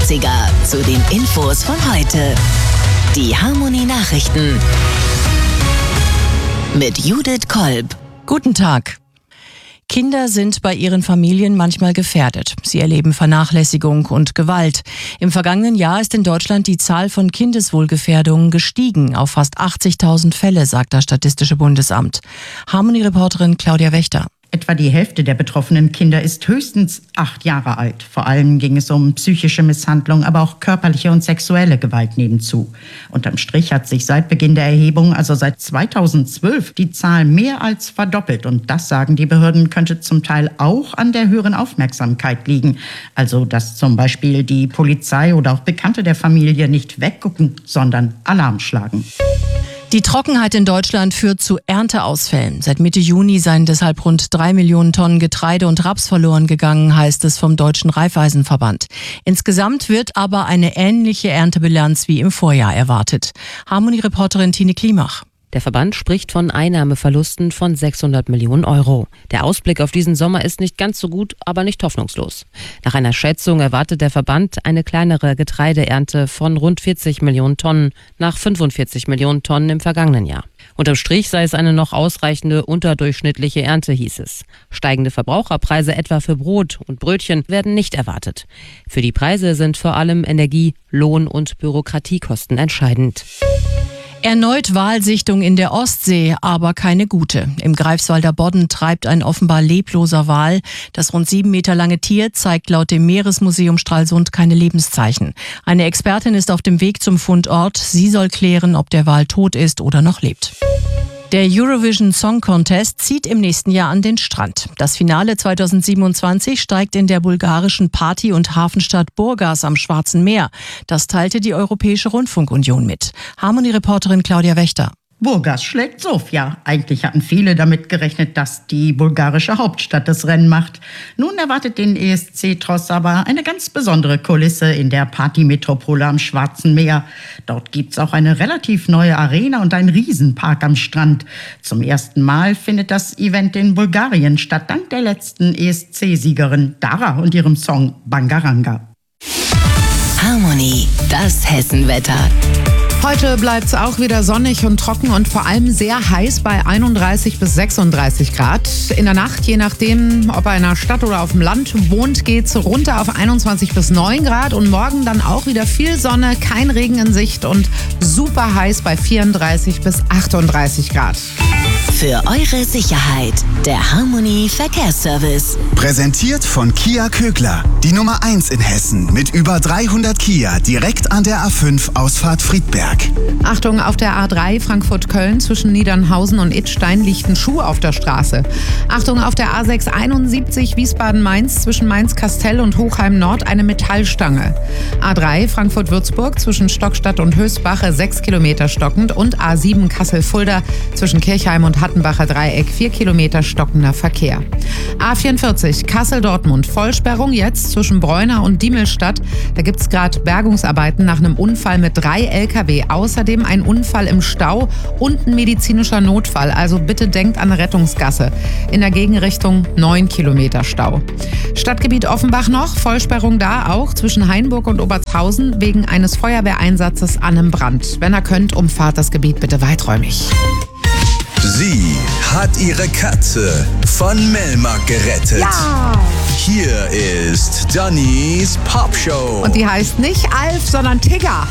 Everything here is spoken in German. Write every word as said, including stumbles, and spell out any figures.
dreißiger zu den Infos von heute. Die Harmony Nachrichten mit Judith Kolb. Guten Tag. Kinder sind bei ihren Familien manchmal gefährdet. Sie erleben Vernachlässigung und Gewalt. Im vergangenen Jahr ist in Deutschland die Zahl von Kindeswohlgefährdungen gestiegen auf fast achtzigtausend Fälle, sagt das Statistische Bundesamt. Harmony-Reporterin Claudia Wächter. Etwa die Hälfte der betroffenen Kinder ist höchstens acht Jahre alt. Vor allem ging es um psychische Misshandlung, aber auch körperliche und sexuelle Gewalt nebenzu. Unterm Strich hat sich seit Beginn der Erhebung, also seit zweitausendzwölf, die Zahl mehr als verdoppelt. Und das, sagen die Behörden, könnte zum Teil auch an der höheren Aufmerksamkeit liegen. Also, dass zum Beispiel die Polizei oder auch Bekannte der Familie nicht weggucken, sondern Alarm schlagen. Die Trockenheit in Deutschland führt zu Ernteausfällen. Seit Mitte Juni seien deshalb rund drei Millionen Tonnen Getreide und Raps verloren gegangen, heißt es vom Deutschen Raiffeisenverband. Insgesamt wird aber eine ähnliche Erntebilanz wie im Vorjahr erwartet. Harmony-Reporterin Tine Klimach. Der Verband spricht von Einnahmeverlusten von sechshundert Millionen Euro. Der Ausblick auf diesen Sommer ist nicht ganz so gut, aber nicht hoffnungslos. Nach einer Schätzung erwartet der Verband eine kleinere Getreideernte von rund vierzig Millionen Tonnen nach fünfundvierzig Millionen Tonnen im vergangenen Jahr. Unterm Strich sei es eine noch ausreichende unterdurchschnittliche Ernte, hieß es. Steigende Verbraucherpreise etwa für Brot und Brötchen werden nicht erwartet. Für die Preise sind vor allem Energie-, Lohn- und Bürokratiekosten entscheidend. Erneut Walsichtung in der Ostsee, aber keine gute. Im Greifswalder Bodden treibt ein offenbar lebloser Wal. Das rund sieben Meter lange Tier zeigt laut dem Meeresmuseum Stralsund keine Lebenszeichen. Eine Expertin ist auf dem Weg zum Fundort. Sie soll klären, ob der Wal tot ist oder noch lebt. Der Eurovision Song Contest zieht im nächsten Jahr an den Strand. Das Finale zweitausendsiebenundzwanzig steigt in der bulgarischen Party- und Hafenstadt Burgas am Schwarzen Meer. Das teilte die Europäische Rundfunkunion mit. Harmony-Reporterin Claudia Wächter. Burgas schlägt Sofia. Eigentlich hatten viele damit gerechnet, dass die bulgarische Hauptstadt das Rennen macht. Nun erwartet den E S C-Tross aber eine ganz besondere Kulisse in der Partymetropole am Schwarzen Meer. Dort gibt's auch eine relativ neue Arena und einen Riesenpark am Strand. Zum ersten Mal findet das Event in Bulgarien statt, dank der letzten E S C-Siegerin Dara und ihrem Song Bangaranga. Harmony, das Hessenwetter. Heute bleibt es auch wieder sonnig und trocken und vor allem sehr heiß bei einunddreißig bis sechsunddreißig Grad. In der Nacht, je nachdem, ob er in der Stadt oder auf dem Land wohnt, geht es runter auf einundzwanzig bis neun Grad. Und morgen dann auch wieder viel Sonne, kein Regen in Sicht und super heiß bei vierunddreißig bis achtunddreißig Grad. Für eure Sicherheit, der Harmony Verkehrsservice. Präsentiert von Kia Kögler, die Nummer eins in Hessen mit über dreihundert Kia direkt an der A fünf Ausfahrt Friedberg. Achtung, auf der A drei Frankfurt-Köln zwischen Niedernhausen und Idstein liegt ein Schuh auf der Straße. Achtung, auf der A sechs einundsiebzig Wiesbaden-Mainz zwischen Mainz-Kastell und Hochheim-Nord eine Metallstange. A drei Frankfurt-Würzburg zwischen Stockstadt und Höchstbach sechs Kilometer stockend und A sieben Kassel-Fulda zwischen Kirchheim und Hattenbacher Dreieck vier Kilometer stockender Verkehr. A vierundvierzig Kassel-Dortmund Vollsperrung jetzt zwischen Bräuna und Diemelstadt. Da gibt es gerade Bergungsarbeiten nach einem Unfall mit drei L K W. Außerdem ein Unfall im Stau und ein medizinischer Notfall. Also bitte denkt an eine Rettungsgasse. In der Gegenrichtung neun Kilometer Stau. Stadtgebiet Offenbach noch, Vollsperrung da auch zwischen Hainburg und Obertshausen wegen eines Feuerwehreinsatzes an einem Brand. Wenn ihr könnt, umfahrt das Gebiet bitte weiträumig. Sie hat ihre Katze von Melmark gerettet. Ja! Hier ist Dannys Popshow. Und die heißt nicht Alf, sondern Tigger.